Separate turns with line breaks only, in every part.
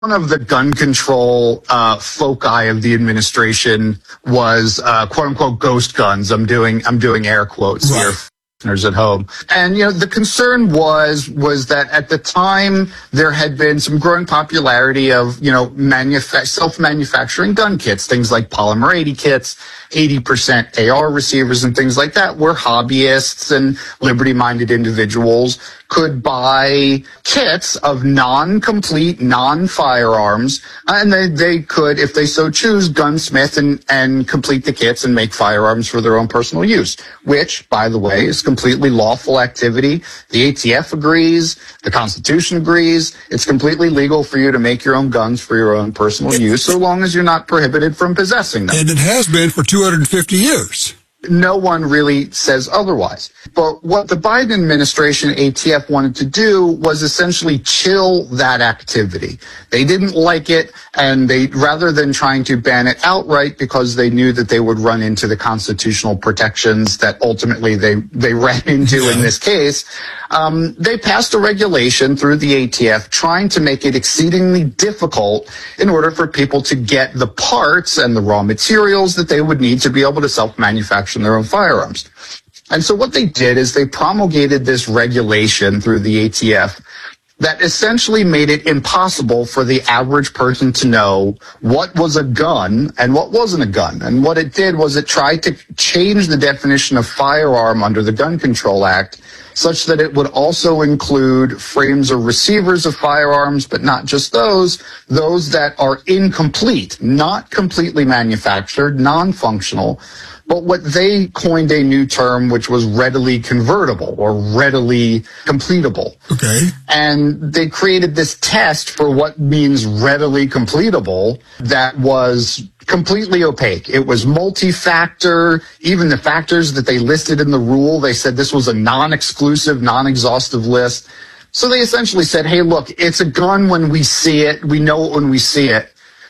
One of the gun control foci of the administration was quote unquote ghost guns. I'm doing air quotes here. Listeners at home. And, the concern was that at the time there had been some growing popularity of, self-manufacturing gun kits, things like polymer 80 kits, 80% AR receivers and things like that, where hobbyists and liberty-minded individuals could buy kits of non-complete, non-firearms, and they could, if they so choose, gunsmith and complete the kits and make firearms for their own personal use, which, by the way, is completely lawful activity. The ATF agrees. The Constitution agrees. It's completely legal for you to make your own guns for your own personal use, so long as you're not prohibited from possessing them.
And it has been for 250 years.
No one really says otherwise. But what the Biden administration, ATF, wanted to do was essentially chill that activity. They didn't like it, and rather than trying to ban it outright because they knew that they would run into the constitutional protections that ultimately they ran into in this case, they passed a regulation through the ATF trying to make it exceedingly difficult in order for people to get the parts and the raw materials that they would need to be able to self-manufacture their own firearms. And so what they did is they promulgated this regulation through the ATF that essentially made it impossible for the average person to know what was a gun and what wasn't a gun. And what it did was it tried to change the definition of firearm under the Gun Control Act such that it would also include frames or receivers of firearms, but not just those that are incomplete, not completely manufactured, non-functional, but what they coined a new term, which was readily convertible or readily completable.
Okay.
And they created this test for what means readily completable that was completely opaque. It was multi-factor. Even the factors that they listed in the rule, they said this was a non-exclusive, non-exhaustive list. So they essentially said, hey, look, it's a gun when we see it. We know it when we see it.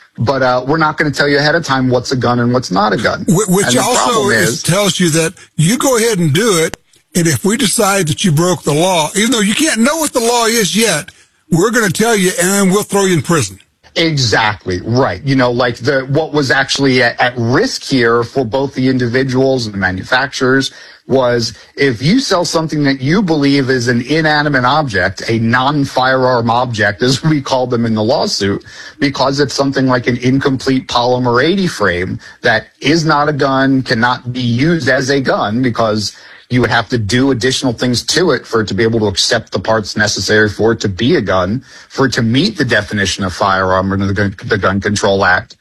But we're not going to tell you ahead of time what's a gun and what's not a gun.
Which also tells you that you go ahead and do it, and if we decide that you broke the law, even though you can't know what the law is yet, we're going to tell you, and we'll throw you in prison.
Exactly, right. What was actually at risk here for both the individuals and the manufacturers was if you sell something that you believe is an inanimate object, a non-firearm object, as we call them in the lawsuit, because it's something like an incomplete polymer 80 frame that is not a gun, cannot be used as a gun because you would have to do additional things to it for it to be able to accept the parts necessary for it to be a gun, for it to meet the definition of firearm under the Gun Control Act.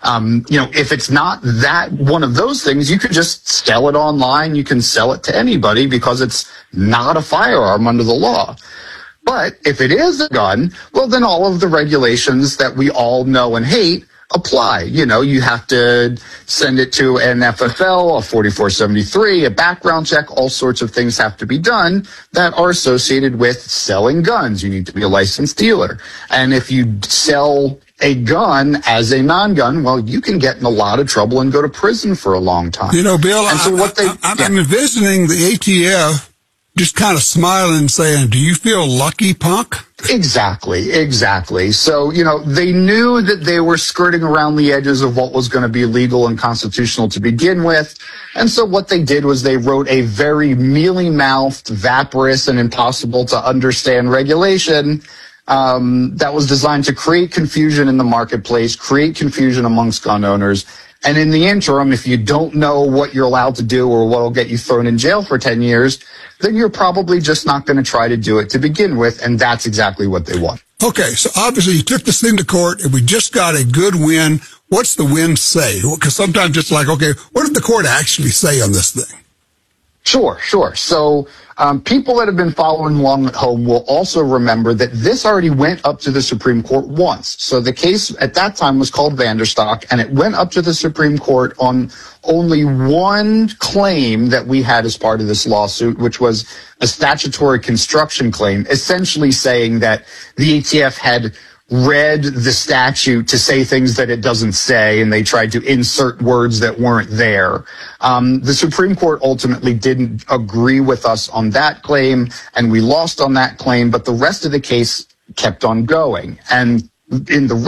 If it's not that one of those things, you could just sell it online. You can sell it to anybody because it's not a firearm under the law. But if it is a gun, well, then all of the regulations that we all know and hate apply. You have to send it to an FFL, a 4473, a background check, all sorts of things have to be done that are associated with selling guns. You need to be a licensed dealer. And if you sell a gun as a non-gun, well, you can get in a lot of trouble and go to prison for a long time.
Bill, I'm envisioning the ATF just kind of smiling and saying, do you feel lucky, punk?
Exactly. So, they knew that they were skirting around the edges of what was going to be legal and constitutional to begin with. And so what they did was they wrote a very mealy-mouthed, vaporous, and impossible to understand regulation that was designed to create confusion in the marketplace, create confusion amongst gun owners. And in the interim, if you don't know what you're allowed to do or what will get you thrown in jail for 10 years, then you're probably just not going to try to do it to begin with. And that's exactly what they want.
Okay, so obviously you took this thing to court and we just got a good win. What's the win say? Because sometimes it's like, okay, what did the court actually say on this thing?
Sure. So people that have been following along at home will also remember that this already went up to the Supreme Court once. So the case at that time was called Vanderstock, and it went up to the Supreme Court on only one claim that we had as part of this lawsuit, which was a statutory construction claim, essentially saying that the ATF had read the statute to say things that it doesn't say, and they tried to insert words that weren't there. The Supreme Court ultimately didn't agree with us on that claim, and we lost on that claim, but the rest of the case kept on going. And in the